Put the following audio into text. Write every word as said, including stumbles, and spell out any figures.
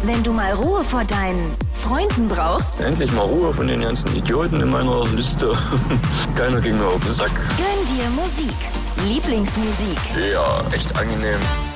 Wenn du mal Ruhe vor deinen Freunden brauchst, endlich mal Ruhe von den ganzen Idioten in meiner Liste. Keiner ging mir auf den Sack. gönn dir Musik. Lieblingsmusik. Ja, echt angenehm.